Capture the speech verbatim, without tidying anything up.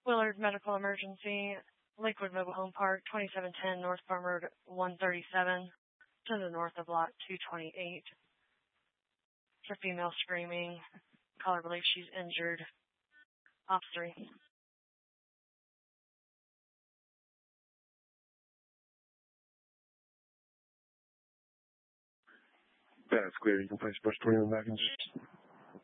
Willard Medical Emergency, Lakewood Mobile Home Park, twenty-seven ten North Farm Road one thirty-seven, to the north of Lot two twenty-eight. It's a female screaming. Caller believes she's injured. Ops three. That's clear. You can place brush twenty-one back in.